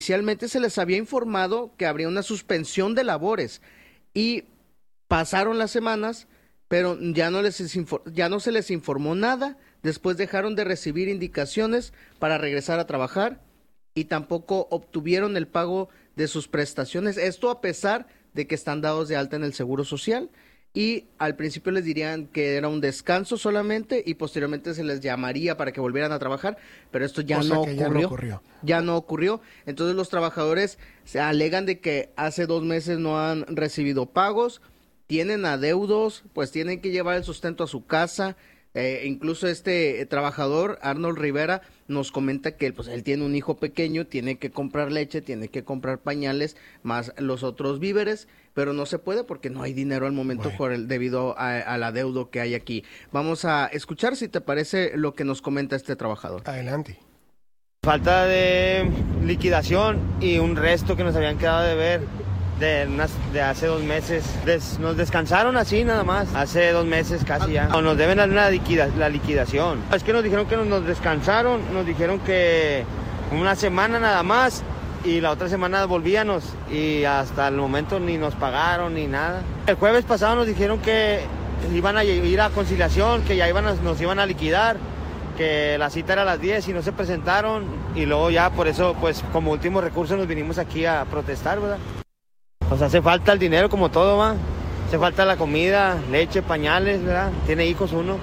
Inicialmente se les había informado que habría una suspensión de labores y pasaron las semanas, pero ya no se les informó nada. Después dejaron de recibir indicaciones para regresar a trabajar y tampoco obtuvieron el pago de sus prestaciones. Esto a pesar de que están dados de alta en el Seguro Social. Y al principio les dirían que era un descanso solamente y posteriormente se les llamaría para que volvieran a trabajar, pero esto ya no ocurrió. Ya no ocurrió. Entonces los trabajadores se alegan de que hace 2 meses no han recibido pagos, tienen adeudos, pues tienen que llevar el sustento a su casa. Incluso este trabajador, Arnold Rivera, nos comenta que pues él tiene un hijo pequeño, tiene que comprar leche, tiene que comprar pañales, más los otros víveres, pero no se puede porque no hay dinero al momento debido al adeudo que hay aquí. Vamos a escuchar, si te parece, lo que nos comenta este trabajador. Adelante. Falta de liquidación y un resto que nos habían quedado de ver de hace 2 meses. Nos descansaron así nada más, hace 2 meses casi ya. Nos deben dar la liquidación. Es que nos dijeron que nos descansaron, nos dijeron que una semana nada más y la otra semana volvíamos y hasta el momento ni nos pagaron ni nada. El jueves pasado nos dijeron que iban a ir a conciliación, que ya nos iban a liquidar, que la cita era a las 10 y no se presentaron y luego ya por eso pues como último recurso nos vinimos aquí a protestar, ¿verdad? Nos hace falta el dinero como todo, ¿va? Hace falta la comida, leche, pañales, ¿verdad? Tiene hijos uno.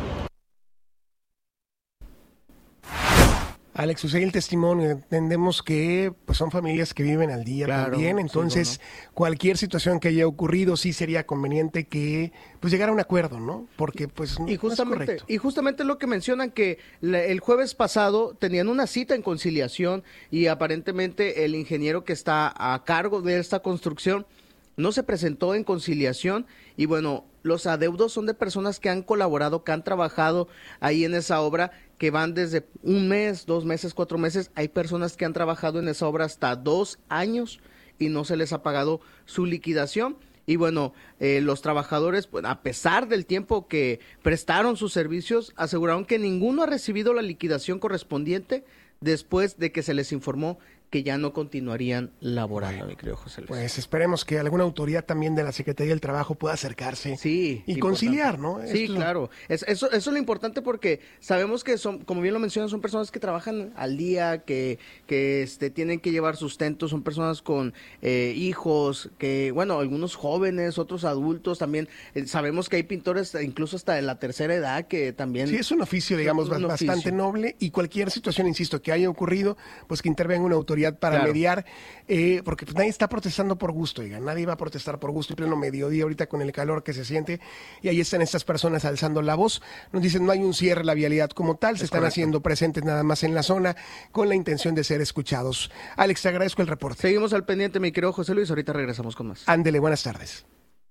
Alex, usted el testimonio, entendemos que pues son familias que viven al día también, entonces sí, no. Cualquier situación que haya ocurrido sí sería conveniente que pues llegara a un acuerdo, ¿no? Porque pues no es correcto. Y justamente lo que mencionan que el jueves pasado tenían una cita en conciliación y aparentemente el ingeniero que está a cargo de esta construcción no se presentó en conciliación y bueno, los adeudos son de personas que han colaborado, que han trabajado ahí en esa obra, que van desde 1 mes, 2 meses, 4 meses. Hay personas que han trabajado en esa obra hasta 2 años y no se les ha pagado su liquidación. Y bueno, los trabajadores, pues, a pesar del tiempo que prestaron sus servicios, aseguraron que ninguno ha recibido la liquidación correspondiente después de que se les informó que ya no continuarían laborando, mi querido José Luis. Pues esperemos que alguna autoridad también de la Secretaría del Trabajo pueda acercarse y conciliar, ¿no? Sí, claro. Eso es lo importante porque sabemos que son, como bien lo mencionan, son personas que trabajan al día, que tienen que llevar sustento, son personas con hijos, que, bueno, algunos jóvenes, otros adultos también. Sabemos que hay pintores incluso hasta de la tercera edad que también... Sí, es un oficio, digamos, bastante noble y cualquier situación, insisto, que haya ocurrido, pues que intervenga una autoridad para mediar, porque pues nadie está protestando por gusto, nadie va a protestar por gusto en pleno mediodía ahorita con el calor que se siente, y ahí están estas personas alzando la voz. Nos dicen no hay un cierre de la vialidad como tal, se están haciendo presentes nada más en la zona con la intención de ser escuchados. Alex, te agradezco el reporte. Seguimos al pendiente, mi querido José Luis, ahorita regresamos con más. Ándele, buenas tardes.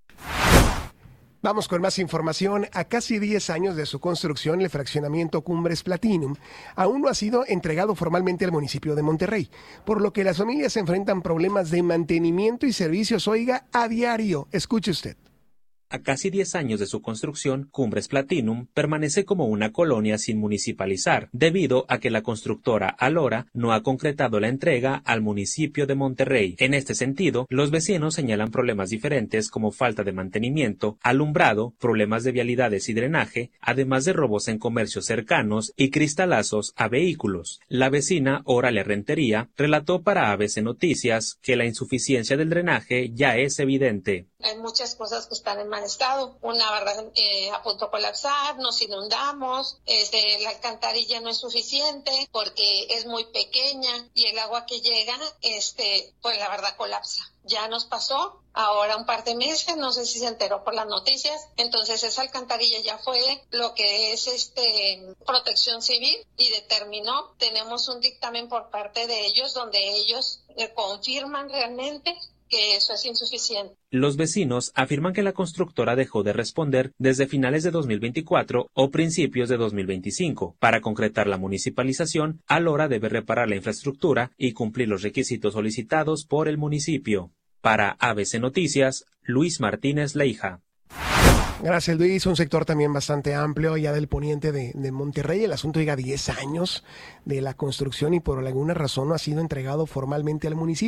Vamos con más información. A casi 10 años de su construcción, el fraccionamiento Cumbres Platinum aún no ha sido entregado formalmente al municipio de Monterrey, por lo que las familias se enfrentan problemas de mantenimiento y servicios, oiga, a diario. Escuche usted. A casi 10 años de su construcción, Cumbres Platinum permanece como una colonia sin municipalizar, debido a que la constructora Alora no ha concretado la entrega al municipio de Monterrey. En este sentido, los vecinos señalan problemas diferentes como falta de mantenimiento, alumbrado, problemas de vialidades y drenaje, además de robos en comercios cercanos y cristalazos a vehículos. La vecina Órale Rentería relató para ABC Noticias que la insuficiencia del drenaje ya es evidente. Hay muchas cosas que están en mal estado. Una, verdad, a punto de colapsar, nos inundamos, la alcantarilla no es suficiente porque es muy pequeña y el agua que llega, pues la verdad colapsa. Ya nos pasó ahora un par de meses, no sé si se enteró por las noticias, entonces esa alcantarilla ya fue lo que es Protección Civil y determinó, tenemos un dictamen por parte de ellos donde ellos confirman realmente que eso es insuficiente. Los vecinos afirman que la constructora dejó de responder desde finales de 2024 o principios de 2025. Para concretar la municipalización, Alora debe reparar la infraestructura y cumplir los requisitos solicitados por el municipio. Para ABC Noticias, Luis Martínez Leija. Gracias, Luis. Un sector también bastante amplio ya del poniente de Monterrey. El asunto llega a 10 años de la construcción y por alguna razón no ha sido entregado formalmente al municipio.